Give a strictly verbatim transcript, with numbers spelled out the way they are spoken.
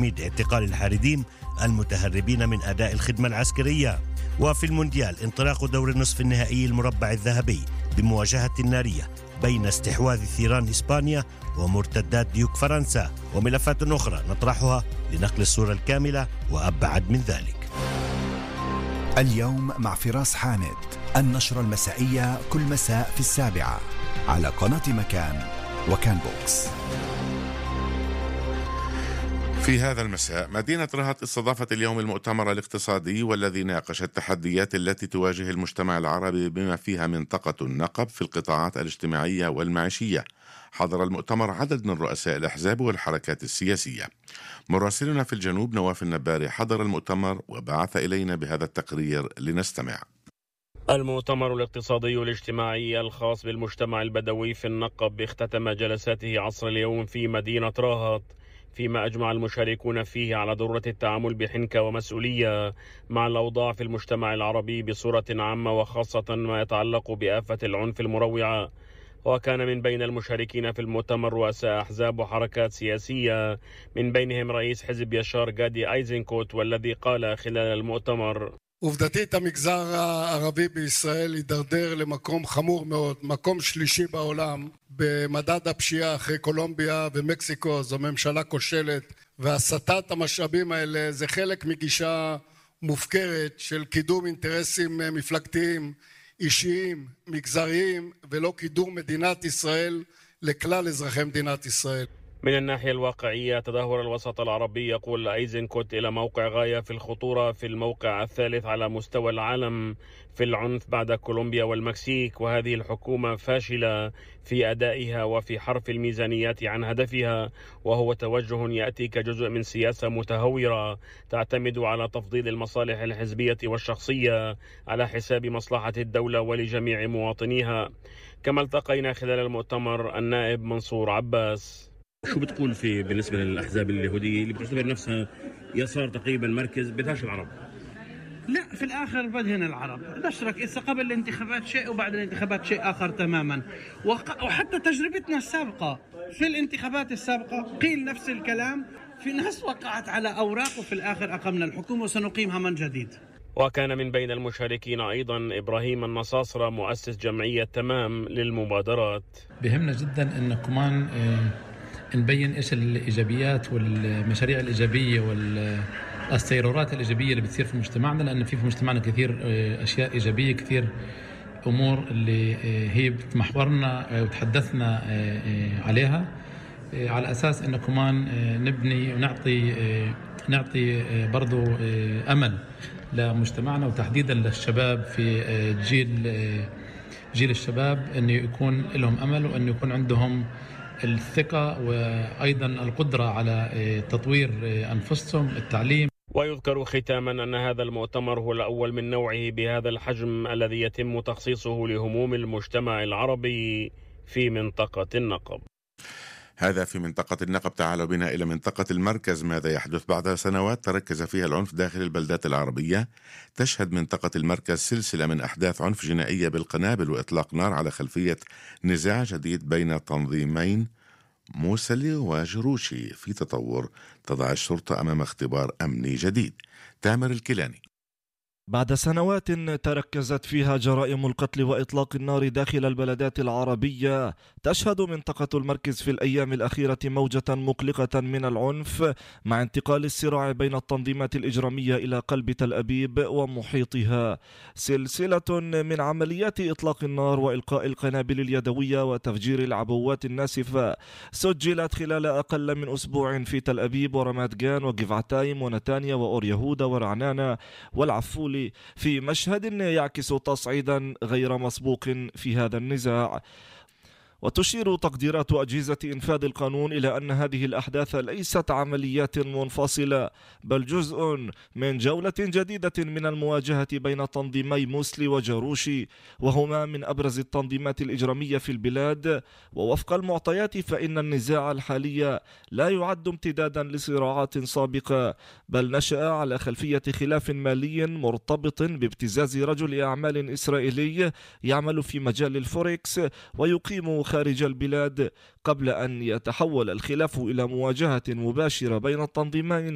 تمهيد اعتقال الحاربين المتهربين من أداء الخدمة العسكرية. وفي المونديال انطلاق دور النصف النهائي المربع الذهبي بمواجهة نارية بين استحواذ ثيران إسبانيا ومرتدات ديوك فرنسا، وملفات أخرى نطرحها لنقل الصورة الكاملة وأبعد من ذلك. اليوم مع فراس حامد، النشرة المسائية كل مساء في السابعة على قناة مكان وكان بوكس. في هذا المساء مدينة رهط استضافت اليوم المؤتمر الاقتصادي والذي ناقش التحديات التي تواجه المجتمع العربي بما فيها منطقة النقب في القطاعات الاجتماعية والمعيشية. حضر المؤتمر عدد من رؤساء الأحزاب والحركات السياسية. مراسلنا في الجنوب نواف النباري حضر المؤتمر وبعث إلينا بهذا التقرير لنستمع. المؤتمر الاقتصادي والاجتماعي الخاص بالمجتمع البدوي في النقب اختتم جلساته عصر اليوم في مدينة رهط، فيما أجمع المشاركون فيه على ضرورة التعامل بحنكة ومسؤولية مع الأوضاع في المجتمع العربي بصورة عامة، وخاصة ما يتعلق بآفة العنف المروعة. وكان من بين المشاركين في المؤتمر رؤساء أحزاب وحركات سياسية، من בינהם رئيس حزب ישר גדי איזנקוט, والذي قال خلال المؤتمر: עובדתית המגזר הערבי בישראל הידרדר למקום חמור מאוד, מקום שלישי בעולם במדד הפשיעה אחרי קולומביה ומקסיקו. זו ממשלה כושלת, והסטת המשאבים האלה זה חלק מגישה מופקרת של קידום אינטרסים מפלגתיים אישיים מגזריים ולא קידום מדינת ישראל לכלל אזרחי מדינת ישראל. من الناحية الواقعية، تدهور الوسط العربي يقول ايزنكوت إلى موقع غاية في الخطورة، في الموقع الثالث على مستوى العالم في العنف بعد كولومبيا والمكسيك، وهذه الحكومة فاشلة في أدائها وفي حرف الميزانيات عن هدفها، وهو توجه يأتي كجزء من سياسة متهورة تعتمد على تفضيل المصالح الحزبية والشخصية على حساب مصلحة الدولة ولجميع مواطنيها. كما التقينا خلال المؤتمر النائب منصور عباس. شو بتقول في بالنسبة للأحزاب اليهودية اللي بتعتبر نفسها يسار تقريبا مركز بدهاش العرب؟ لا، في الآخر بدهن العرب. نشرك إذا قبل الانتخابات شيء وبعد الانتخابات شيء آخر تماما. وحتى تجربتنا السابقة في الانتخابات السابقة قيل نفس الكلام، في ناس وقعت على أوراق وفي الآخر أقمنا الحكومة وسنقيمها من جديد. وكان من بين المشاركين أيضا إبراهيم النصاصرة مؤسس جمعية تمام للمبادرات. بهمنا جدا أن كمان نبين إيش الإيجابيات والمشاريع الإيجابية والتيارات الإيجابية اللي بتصير في مجتمعنا، لأن في في مجتمعنا كثير أشياء إيجابية، كثير أمور اللي هي بتمحورنا وتحدثنا عليها، على أساس إنه كمان نبني ونعطي نعطي برضو أمل لمجتمعنا، وتحديدا للشباب في جيل جيل الشباب إنه يكون لهم أمل وإنه يكون عندهم الثقة وأيضا القدرة على تطوير أنفسهم، التعليم. ويذكر ختاما أن هذا المؤتمر هو الأول من نوعه بهذا الحجم الذي يتم تخصيصه لهموم المجتمع العربي في منطقة النقب. هذا في منطقة النقب. تعالوا بنا إلى منطقة المركز. ماذا يحدث بعد سنوات تركز فيها العنف داخل البلدات العربية؟ تشهد منطقة المركز سلسلة من أحداث عنف جنائية بالقنابل وإطلاق نار على خلفية نزاع جديد بين تنظيمين موصلي وجروشي في تطور تضع الشرطة أمام اختبار أمني جديد. تامر الكيلاني. بعد سنوات تركزت فيها جرائم القتل وإطلاق النار داخل البلدات العربية، تشهد منطقة المركز في الأيام الأخيرة موجة مقلقة من العنف مع انتقال الصراع بين التنظيمات الإجرامية إلى قلب تل أبيب ومحيطها. سلسلة من عمليات إطلاق النار وإلقاء القنابل اليدوية وتفجير العبوات الناسفة سجلت خلال أقل من أسبوع في تل أبيب ورمات جان وجفعتايم ونتانيا وأور يهودا ورعنانة والعفول، في مشهد يعكس تصعيدا غير مسبوق في هذا النزاع. وتشير تقديرات أجهزة إنفاذ القانون إلى أن هذه الأحداث ليست عمليات منفصلة، بل جزء من جولة جديدة من المواجهة بين تنظيمي موصلي وجروشي، وهما من أبرز التنظيمات الإجرامية في البلاد. ووفق المعطيات فإن النزاع الحالي لا يعد امتدادا لصراعات سابقة، بل نشأ على خلفية خلاف مالي مرتبط بابتزاز رجل أعمال إسرائيلي يعمل في مجال الفوركس ويقيم خارج البلاد، قبل أن يتحول الخلاف إلى مواجهة مباشرة بين التنظيمين